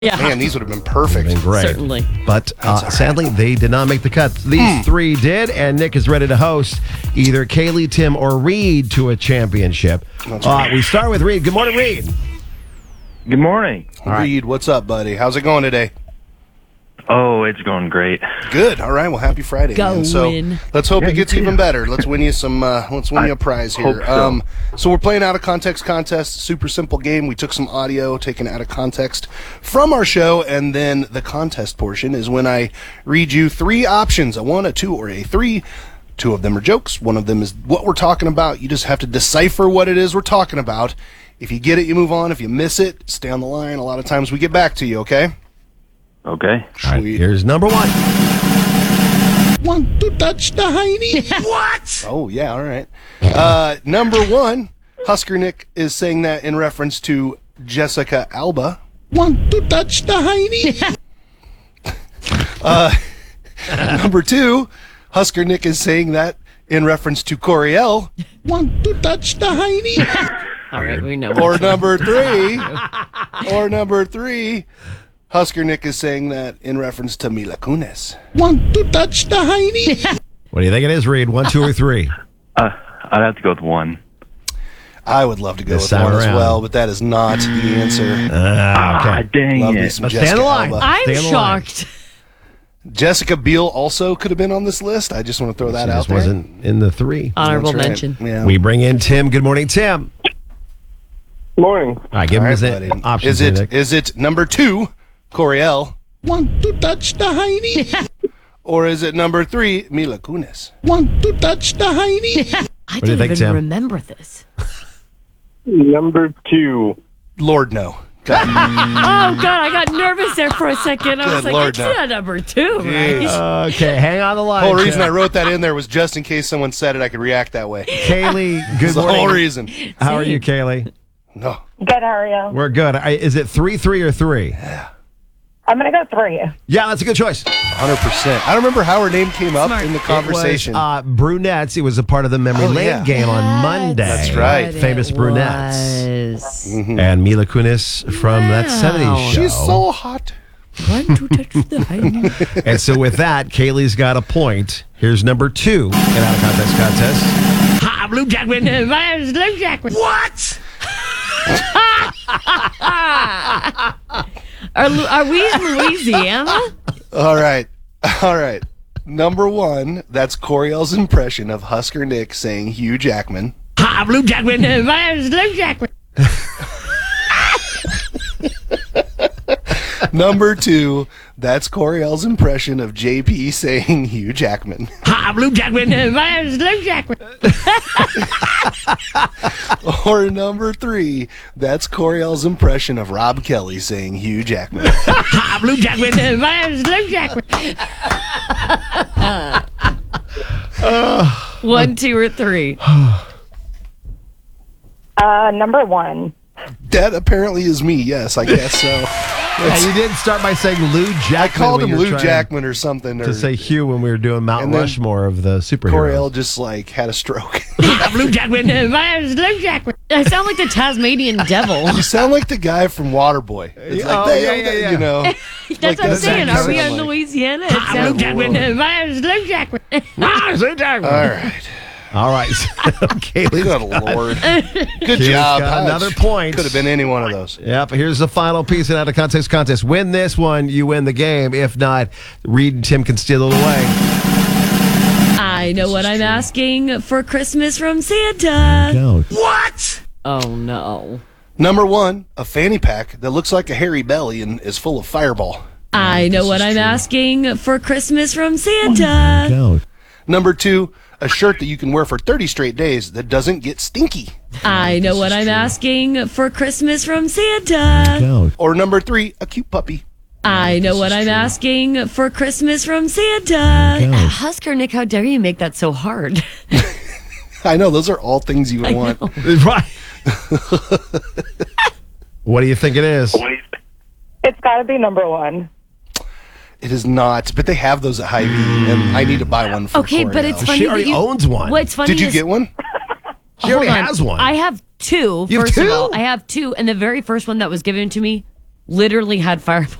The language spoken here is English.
Yeah. Man, these would have been perfect. Been great. Certainly. But sadly, they did not make the cut. These three did, and Nick is ready to host either Kaylee, Tim, or Reed to a championship. We start with Reed. Good morning, Reed. Good morning. Reed, what's up, buddy? How's it going today? Oh, it's going great. Good. All right. Well, happy Friday. man. So Going. let's hope it gets you too. even better. Let's win you some. Let's win you a prize here. hope so. So we're playing out of context contest. Super simple game. We took some audio taken out of context from our show, and then the contest portion is when I read you three options: a 1, a 2, or a 3. Two of them are jokes. One of them is what we're talking about. You just have to decipher what it is we're talking about. If you get it, you move on. If you miss it, stay on the line. A lot of times we get back to you. Okay. Okay. All right, Sweet. here's number one. Want to touch the hiney? What? Oh, yeah, all right. Number one, Husker Nick is saying that in reference to Jessica Alba. Want to touch the hiney? Number two, Husker Nick is saying that in reference to Coriel. Want to touch the hiney? All right, we know. Or number three, Husker Nick is saying that in reference to Mila Kunis. Want to touch the hiney? What do you think it is, Reed? 1, 2, or 3? I'd have to go with 1. I would love to go This with time one as around. well, but that is not the answer. Okay. Dang Love me it. some Let's stay on Jessica the line. Alba. I'm Stay on the line. shocked. Jessica Biel also could have been on this list. I just want to throw that She out just there. wasn't in the 3. Honorable That's right. mention. Yeah. We bring in Tim. Good morning, Tim. Morning. All right, give All him right, his buddy. options. Is Nick. it number 2, Coriel? Want to touch the hiney? Or is it number 3, Mila Kunis? Want to touch the hiney? I do you didn't think, even Tim? remember this. Number 2. Lord, no. God. Oh, God, I got nervous there for a second. I was Good like, Lord, it's no. not number 2, right? Okay, hang on the line. The whole reason Tim. I wrote that in there was just in case someone said it, I could react that way. Kaylee, good That's the morning. whole reason. How are you, Kaylee? No. Good, how are you? We're good. Is it 3, 3, or 3? I'm going to go 3. Yeah, that's a good choice. 100%. I don't remember how her name came up Smart. in the conversation. It was, brunettes. It was a part of the Memory Oh, Lane yeah. game on Monday. That's right. What Famous it brunettes. was. And Mila Kunis from that Wow. 70s show. She's so hot. Want to touch the hiney? And so with that, Kaylee's got a point. Here's number 2 in Out of Context contest. Ha, Blue Jackman. Where's Blue Jackman? What? Are we in Louisiana? All right. Number 1, that's Coriel's impression of Husker Nick saying Hugh Jackman. Ha, Blue Jackman. Where's Blue Jackman? Number 2, that's Coriel's impression of JP saying Hugh Jackman. Ha, Blue Jackman. Where's Blue Jackman? Or number 3, that's Coriel's impression of Rob Kelly saying Hugh Jackman. Ha, Blue Jackman. Where's Blue Jackman? 1, 2, or 3. Number 1. That apparently is me. Yes, I guess so. Yeah, you did start by saying Lou Jackman. I called when him you were Lou trying Jackman or something. To Or say Hugh when we were doing Mount And then Rushmore of the superheroes. Coriel just like had a stroke. Blue Jackman. Where's Blue Jackman? I sound like the Tasmanian devil. You sound like the guy from Waterboy. It's like, yeah. you know. That's what I'm that's saying. what Are we you in sound like. Louisiana? It sounds Jackman. Where's Blue Jackman? All right. Kaylee. Good Lord. Good Kaylee's job. got another point. Could have been any one of those. Yep, here's the final piece in Out of Context contest. Win this one, you win the game. If not, Reed and Tim can steal it away. I know what I'm asking for Christmas from Santa. Go. What? Oh, no. Number 1, a fanny pack that looks like a hairy belly and is full of Fireball. I know what I'm asking for Christmas from Santa. Go. Number 2, a shirt that you can wear for 30 straight days that doesn't get stinky. I know what I'm asking for Christmas from Santa. Go. Or number 3, a cute puppy. I know what I'm asking for Christmas from Santa. Husker Nick, how dare you make that so hard? I know, those are all things you would want. Right. What do you think it is? It's got to be number 1. It is not, but they have those at Hy-Vee, and I need to buy one for Okay, but Coriel. it's funny She that already you owns one. What's funny Did you is, get one? She already hold on. has one. I have 2. You have First of two? all, I have 2, and the very first one that was given to me literally had fireballs